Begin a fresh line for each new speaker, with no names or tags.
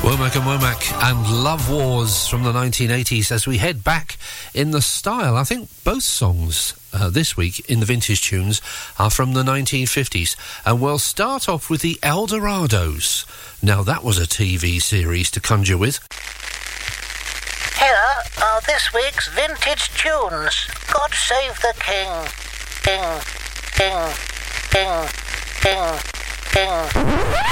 Womack and Womack and Love Wars from the 1980s as we head back in the style. I think both songs this week in the Vintage Tunes are from the 1950s. And we'll start off with the Eldorados. Now, that was a TV series to conjure with.
Here are this week's Vintage Tunes. God Save the King. King, King, King, King, King.